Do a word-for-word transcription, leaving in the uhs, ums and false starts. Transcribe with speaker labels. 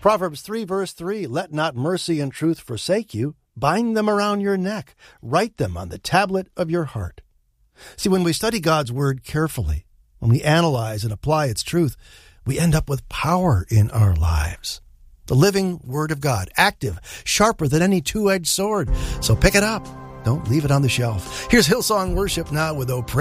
Speaker 1: Proverbs three, verse three, let not mercy and truth forsake you. Bind them around your neck. Write them on the tablet of your heart. See, when we study God's word carefully, when we analyze and apply its truth, we end up with power in our lives. The living word of God, active, sharper than any two-edged sword. So pick it up. Don't leave it on the shelf. Here's Hillsong Worship now with "Oh Praise